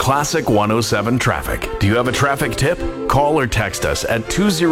Classic 107 Traffic. Do you have a traffic tip? Call or text us at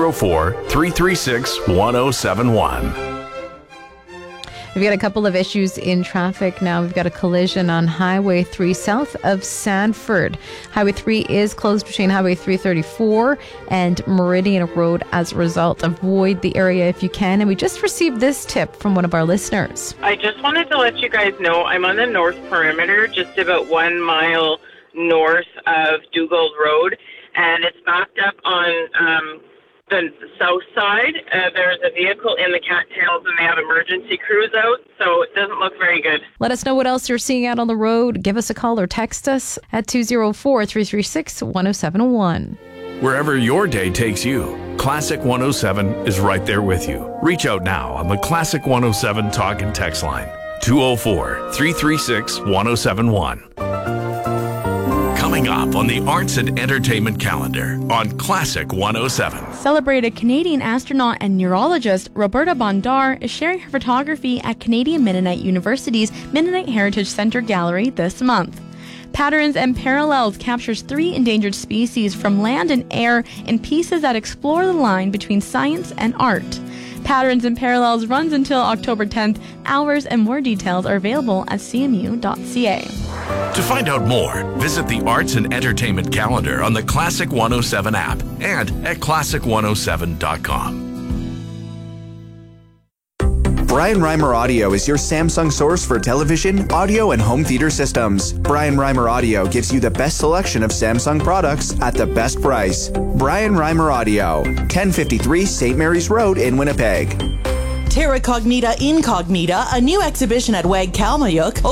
204-336-1071. We've got a couple of issues in traffic now. We've got a collision on Highway 3 south of Sanford. Highway 3 is closed between Highway 334 and Meridian Road as a result. Avoid the area if you can. And we just received this tip from one of our listeners. I just wanted to let you guys know I'm on the north perimeter, just about 1 mile north of Dugald Road, and it's backed up on the south side. There's a vehicle in the cattails and they have emergency crews out, so it doesn't look very good. Let us know what else you're seeing out on the road. Give us a call or text us at 204-336-1071. Wherever your day takes you, Classic 107 is right there with you. Reach out now on the Classic 107 talk and text line, 204-336-1071. Coming up on the arts and entertainment calendar on Classic 107. Celebrated Canadian astronaut and neurologist Roberta Bondar is sharing her photography at Canadian Mennonite University's Mennonite Heritage Center Gallery this month. Patterns and Parallels captures 3 endangered species from land and air in pieces that explore the line between science and art. Patterns and Parallels runs until October 10th. Hours and more details are available at cmu.ca. To find out more, visit the Arts and Entertainment calendar on the Classic 107 app and at classic107.com. Brian Reimer Audio is your Samsung source for television, audio, and home theater systems. Brian Reimer Audio gives you the best selection of Samsung products at the best price. Brian Reimer Audio, 1053 St. Mary's Road in Winnipeg. Terra Cognita Incognita, a new exhibition at WAG Kalmayuk,